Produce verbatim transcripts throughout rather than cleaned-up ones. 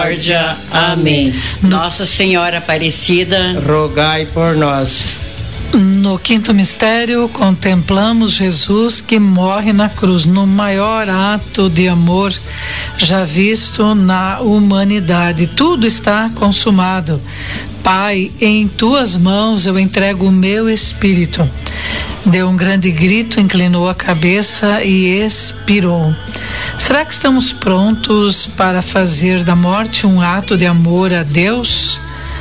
Amém. Nossa Senhora Aparecida, rogai por nós. No quinto mistério, contemplamos Jesus que morre na cruz, no maior ato de amor já visto na humanidade. Tudo está consumado. Pai, em tuas mãos eu entrego o meu espírito. Deu um grande grito, inclinou a cabeça e expirou. Será que estamos prontos para fazer da morte um ato de amor a Deus?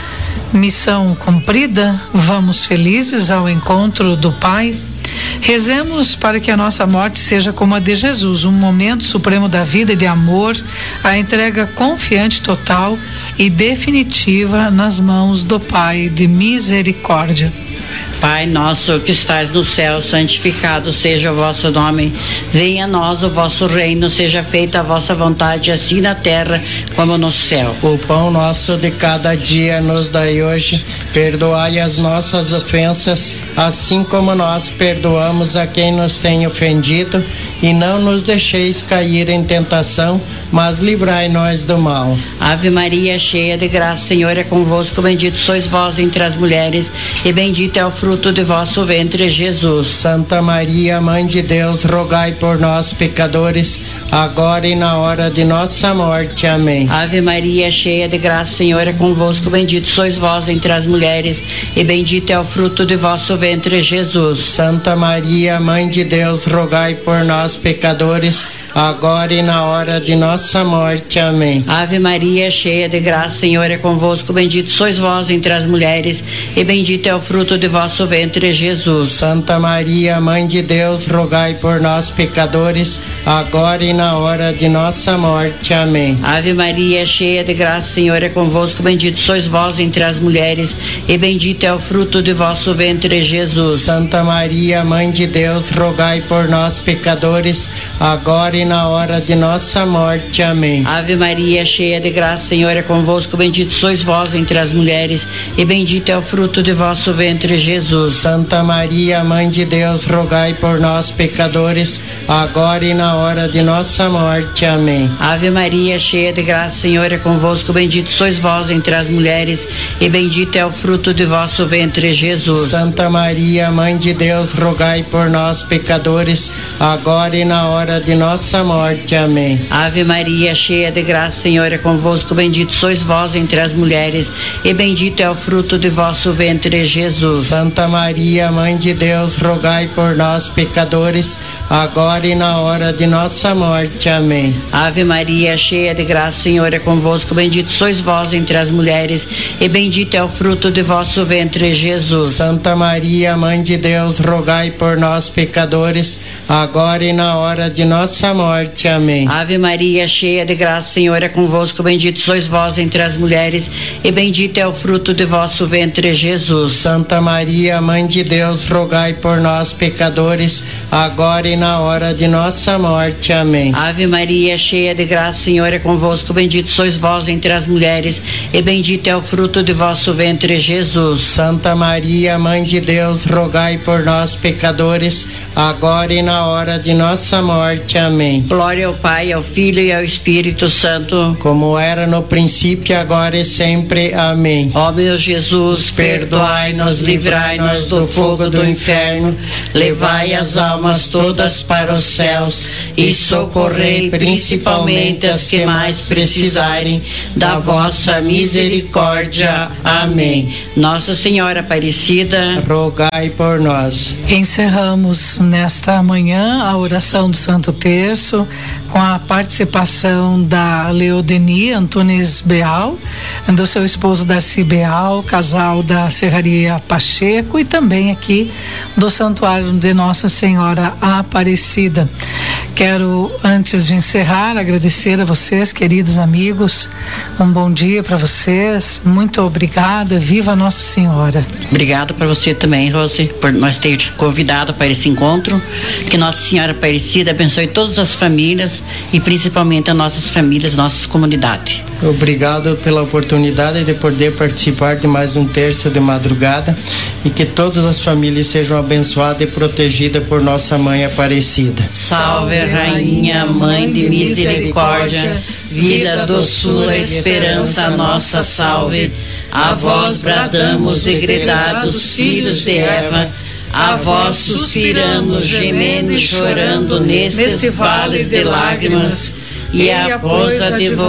Missão cumprida, vamos felizes ao encontro do Pai. Rezemos para que a nossa morte seja como a de Jesus, um momento supremo da vida e de amor, a entrega confiante, total e definitiva nas mãos do Pai de misericórdia. Pai nosso que estais no céu, santificado seja o vosso nome. Venha a nós o vosso reino, seja feita a vossa vontade, assim na terra como no céu. O pão nosso de cada dia nos dai hoje. Perdoai as nossas ofensas, assim como nós perdoamos a quem nos tem ofendido. E não nos deixeis cair em tentação, mas livrai-nos do mal. Ave Maria, cheia de graça, o Senhor é convosco. Bendito sois vós entre as mulheres, e bendito é o fruto de vosso ventre, Jesus. Santa Maria, Mãe de Deus, rogai por nós, pecadores, agora e na hora de nossa morte. Amém. Ave Maria, cheia de graça, o Senhor é convosco. Bendito sois vós entre as mulheres, e bendito é o fruto de vosso ventre, Jesus. Santa Maria, Mãe de Deus, rogai por nós, pecadores, agora e na hora de nossa morte. Amém. Ave Maria, cheia de graça, o Senhor é convosco. Bendito sois vós entre as mulheres, e bendito é o fruto de vosso ventre, Jesus. Santa Maria, Mãe de Deus, rogai por nós, pecadores, agora e na hora de nossa morte. Amém. Ave Maria, cheia de graça, o Senhor é convosco. Bendito sois vós entre as mulheres, e bendito é o fruto de vosso ventre, Jesus. Santa Maria, Mãe de Deus, rogai por nós, pecadores, agora e na hora de nossa morte. Amém. Ave Maria, cheia de graça, o Senhor é convosco. Bendito sois vós entre as mulheres, e bendito é o fruto de vosso ventre, Jesus. Santa Maria, Mãe de Deus, rogai por nós, pecadores, agora e na hora de nossa morte. Amém. Ave Maria, cheia de graça, o Senhor é convosco. Bendito sois vós entre as mulheres, e bendito é o fruto de vosso ventre, Jesus. Santa Maria, Mãe de Deus, rogai por nós, pecadores, agora e na hora de nossa morte. Amém. Ave Maria, cheia de graça, o Senhor é convosco. Bendito sois vós entre as mulheres, e bendito é o fruto de vosso ventre, Jesus. Santa Maria, Mãe de Deus, rogai por nós, pecadores, agora e na hora de nossa morte. Amém. Ave Maria, cheia de graça, o Senhor é convosco. Bendito sois vós entre as mulheres, e bendito é o fruto de vosso ventre, Jesus. Santa Maria, Mãe de Deus, rogai por nós, pecadores, agora e na hora de nossa morte. Amém. Ave Maria, cheia de graça, o Senhor é convosco. Bendito sois vós entre as mulheres, e bendito é o fruto de vosso ventre, Jesus. Santa Maria, Mãe de Deus, rogai por nós, pecadores, agora e na hora de nossa morte. Amém. Ave Maria, cheia de graça, o Senhor é convosco. Bendito sois vós entre as mulheres, e bendito é o fruto de vosso ventre, Jesus. Santa Maria, Mãe de Deus, rogai por nós, pecadores, agora e na hora de nossa morte. Amém. Glória ao Pai, ao Filho e ao Espírito Santo, como era no princípio, agora e sempre. Amém. Ó meu Jesus, perdoai-nos, livrai-nos do fogo do inferno, levai as almas todas para os céus e socorrei principalmente as que mais precisarem da vossa misericórdia. Amém. Nossa Senhora Aparecida, rogai por nós. Encerramos nesta manhã a oração do Santo Terço com a participação da Leodeni Antunes Beal, do seu esposo Darcy Beal, casal da Serraria Pacheco, e também aqui do Santuário de Nossa Senhora Aparecida. Quero, antes de encerrar, agradecer a vocês, queridos amigos. Um bom dia para vocês. Muito obrigada. Viva Nossa Senhora. Obrigado para você também, Rose, por nós ter te convidado para esse encontro. Que Nossa Senhora Aparecida abençoe todas as famílias e principalmente as nossas famílias, nossas comunidades. Obrigado pela oportunidade de poder participar de mais um terço de madrugada e que todas as famílias sejam abençoadas e protegidas por nossa Mãe Aparecida. Salve, Rainha, Mãe de misericórdia, vida, doçura, esperança nossa, salve. A vós bradamos, degredados filhos de Eva, a vós suspirando, gemendo e chorando neste vale de lágrimas, e após advogado